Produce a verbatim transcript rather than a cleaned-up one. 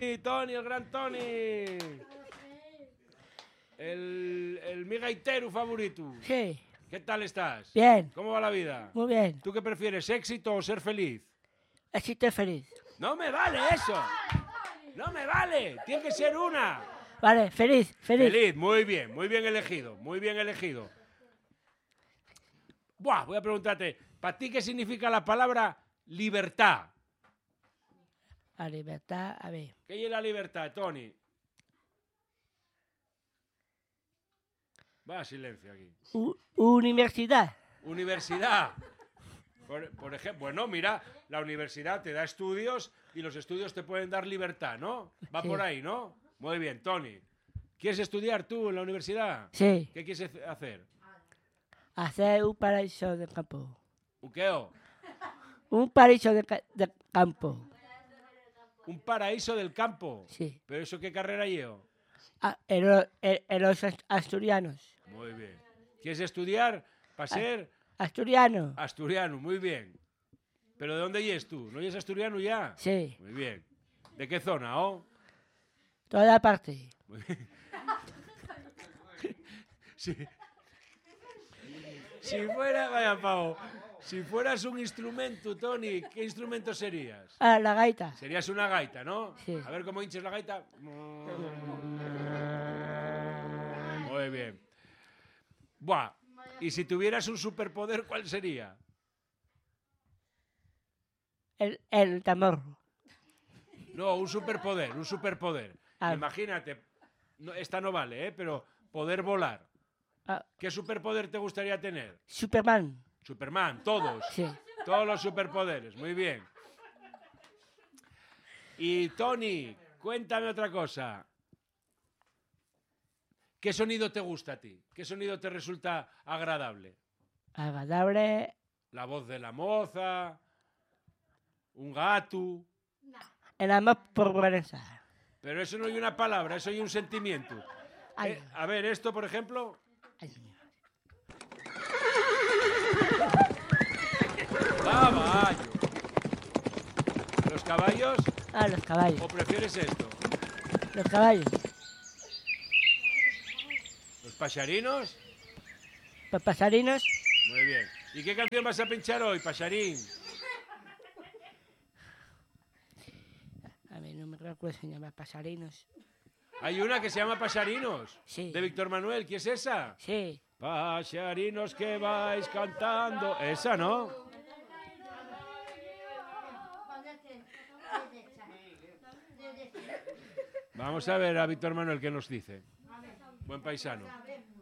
Y Toni, el gran Toni. El, el mi gaitero favorito. Sí. ¿Qué tal estás? Bien. ¿Cómo va la vida? Muy bien. ¿Tú qué prefieres, éxito o ser feliz? Éxito y feliz. ¡No me vale eso! ¡No me vale! ¡Tiene que ser una! Vale, feliz, feliz. Feliz, muy bien, muy bien elegido, muy bien elegido. Buah, voy a preguntarte, ¿para ti qué significa la palabra libertad? La libertad, a ver. ¿Qué es la libertad, Toni? Va, silencio aquí. U universidad. Universidad. Por, por ejemplo, bueno, mira, la universidad te da estudios y los estudios te pueden dar libertad, ¿no? Va Sí. por ahí, ¿no? Muy bien, Toni. ¿Quieres estudiar tú en la universidad? Sí. ¿Qué quieres hacer? Hacer un paraíso de campo. ¿Un qué? o? Un paraíso de, ca de campo. Un paraíso del campo. Sí. ¿Pero eso qué carrera llevo? Ah, en, lo, en, en los asturianos. Muy bien. ¿Quieres estudiar para ser Asturiano. asturiano? Muy bien. ¿Pero de dónde eres tú? ¿No eres asturiano ya? Sí. Muy bien. ¿De qué zona, oh? Toda parte. Muy bien. Sí. Si fuera, vaya pavo, si fueras un instrumento, Toni, ¿qué instrumento serías? Ah, la gaita. Serías una gaita, ¿no? Sí. A ver cómo hinches la gaita. Muy bien. Buah. Y si tuvieras un superpoder, ¿cuál sería? El, el tambor. No, un superpoder, un superpoder. Ah. Imagínate, no, esta no vale, ¿eh? Pero poder volar. Ah, ¿Qué superpoder te gustaría tener? Superman. Superman, todos. Sí. Todos los superpoderes, muy bien. Y Toni, cuéntame otra cosa. ¿Qué sonido te gusta a ti? ¿Qué sonido te resulta agradable? Agradable. La voz de la moza, un gato. El amor por Vanessa. Pero eso no hay una palabra, eso hay un sentimiento. Ay. Eh, a ver, esto, por ejemplo. Ay. Caballo. ¿Los caballos? Ah, los caballos. ¿O prefieres esto? Los caballos. ¿Los paxarinos? Los pasarinos. Muy bien. ¿Y qué canción vas a pinchar hoy, paxarín? A ver, no me recuerdo, se llama pasarinos. Hay una que se llama Paxarinos. Sí. De Víctor Manuel. ¿Qué es esa? Sí. Paxarinos que vais cantando. Esa, ¿no? Vamos a ver a Víctor Manuel qué nos dice. Buen paisano.